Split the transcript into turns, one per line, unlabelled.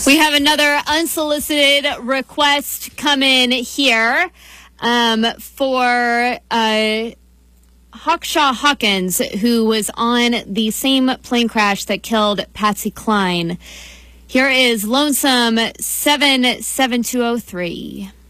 We have another unsolicited request come in here for Hawkshaw Hawkins, who was on the same plane crash that killed Patsy Cline. Here is Lonesome 77203.